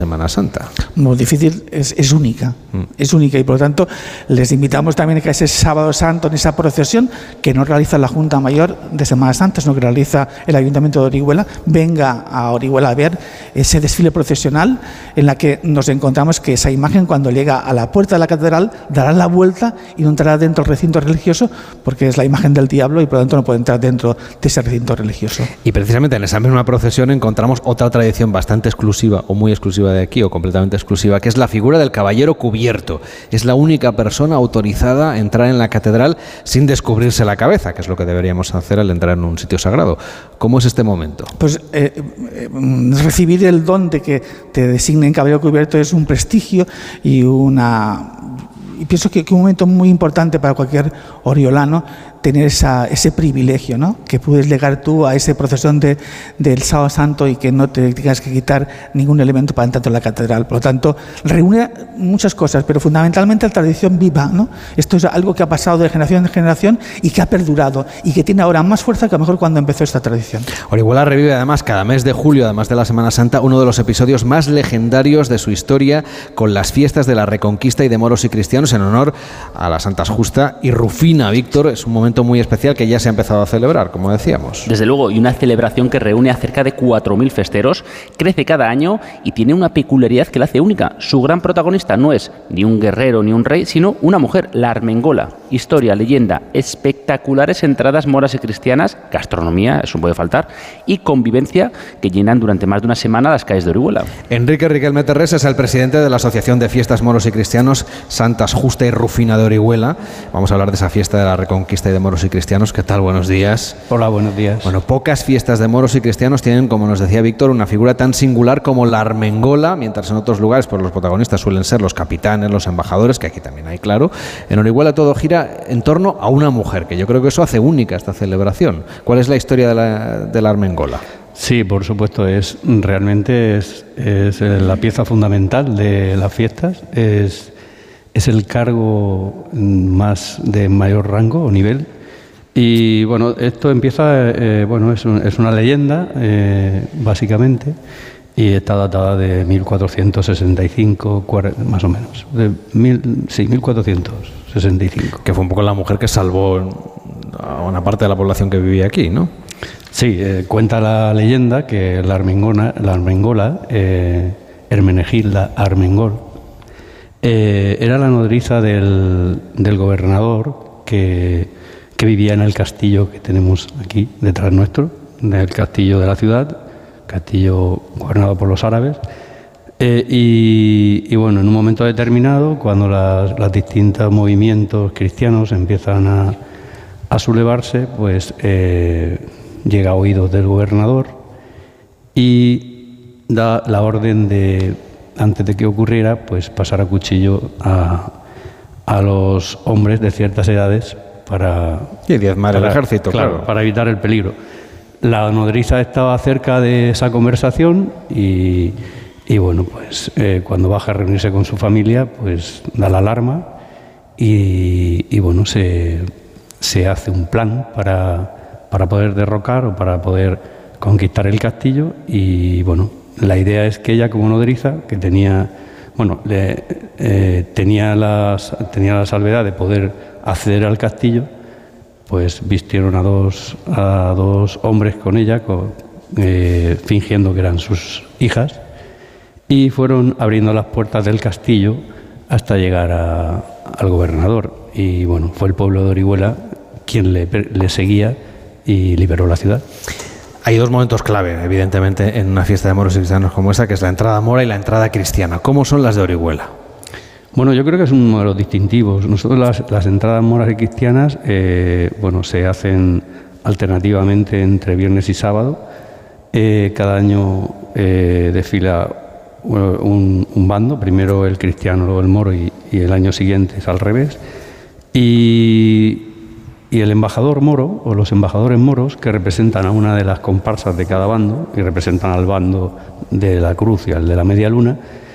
Semana Santa. Muy difícil, es única, es única, y por lo tanto les invitamos también a que ese sábado santo, en esa procesión que no realiza la Junta Mayor de Semana Santa, sino que realiza el Ayuntamiento de Orihuela, venga a Orihuela a ver ese desfile procesional en la que nos encontramos que esa imagen, cuando llega a la puerta de la catedral, dará la vuelta y no entrará dentro del recinto religioso, porque es la imagen del diablo y por lo tanto no puede entrar dentro de ese recinto religioso. Y precisamente en esa misma procesión encontramos otra tradición bastante exclusiva o muy exclusiva de aquí, o completamente exclusiva, que es la figura del caballero cubierto. Es la única persona autorizada a entrar en la catedral sin descubrirse la cabeza, que es lo que deberíamos hacer al entrar en un sitio sagrado. ¿Cómo es este momento? Pues recibir el don de que te designen caballero cubierto es un prestigio y pienso que un momento muy importante para cualquier oriolano, tener ese privilegio, ¿no?, que puedes llegar tú a esa procesión del Sábado Santo y que no te tengas que quitar ningún elemento para entrar en la catedral. Por lo tanto, reúne muchas cosas, pero fundamentalmente la tradición viva, ¿no? Esto es algo que ha pasado de generación en generación y que ha perdurado y que tiene ahora más fuerza que a lo mejor cuando empezó esta tradición. Orihuela revive además cada mes de julio, además de la Semana Santa, uno de los episodios más legendarios de su historia, con las fiestas de la Reconquista y de moros y cristianos en honor a las Santas Justa y Rufina. Víctor, es un momento muy especial que ya se ha empezado a celebrar, como decíamos. Desde luego, y una celebración que reúne a cerca de 4.000 festeros, crece cada año y tiene una peculiaridad que la hace única. Su gran protagonista no es ni un guerrero ni un rey, sino una mujer, la Armengola. Historia, leyenda, espectaculares entradas moras y cristianas, gastronomía, eso no puede faltar, y convivencia que llenan durante más de una semana las calles de Orihuela. Enrique Riquelme Terrés es el presidente de la Asociación de Fiestas Moros y Cristianos Santas Justa y Rufina de Orihuela. Vamos a hablar de esa fiesta de la Reconquista y de moros y cristianos. ¿Qué tal? Buenos días. Hola, buenos días. Bueno, pocas fiestas de moros y cristianos tienen, como nos decía Víctor, una figura tan singular como la Armengola, mientras en otros lugares pues los protagonistas suelen ser los capitanes, los embajadores, que aquí también hay, claro. En Orihuela todo gira en torno a una mujer, que yo creo que eso hace única esta celebración. ¿Cuál es la historia de la Armengola? Sí, por supuesto, realmente es la pieza fundamental de las fiestas, es el cargo de mayor rango o nivel. Y bueno, esto empieza, es una leyenda, básicamente, y está datada de 1465, más o menos. 1465. Que fue un poco la mujer que salvó a una parte de la población que vivía aquí, ¿no? Sí, cuenta la leyenda que la Armengola, Hermenegilda Armengol, era la nodriza del gobernador que vivía en el castillo que tenemos aquí detrás nuestro, del castillo de la ciudad, castillo gobernado por los árabes. Y bueno, en un momento determinado, cuando los distintos movimientos cristianos empiezan a sublevarse, pues llega a oídos del gobernador y da la orden de, antes de que ocurriera, pues pasar a cuchillo a los hombres de ciertas edades para diezmar el ejército, claro, para evitar el peligro. La nodriza estaba cerca de esa conversación y bueno, pues cuando baja a reunirse con su familia, pues da la alarma y bueno, se hace un plan para poder derrocar o para poder conquistar el castillo. Y bueno, la idea es que ella, como nodriza, que tenía la salvedad de poder acceder al castillo, pues vistieron a dos hombres con ella, fingiendo que eran sus hijas, y fueron abriendo las puertas del castillo hasta llegar al gobernador. Y bueno, fue el pueblo de Orihuela quien le seguía y liberó la ciudad. Hay dos momentos clave, evidentemente, en una fiesta de moros y cristianos como esa, que es la entrada mora y la entrada cristiana. ¿Cómo son las de Orihuela? Bueno, yo creo que es uno de los distintivos. Nosotros las entradas moras y cristianas, se hacen alternativamente entre viernes y sábado. Cada año desfila un bando, primero el cristiano, luego el moro, y el año siguiente es al revés. Y el embajador moro, o los embajadores moros, que representan a una de las comparsas de cada bando, y representan al bando de la cruz y al de la media luna,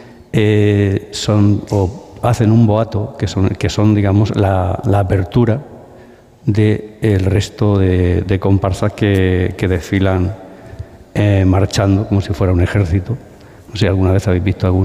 hacen un boato, que son digamos, la apertura del resto de comparsas que desfilan marchando como si fuera un ejército. No sé si alguna vez habéis visto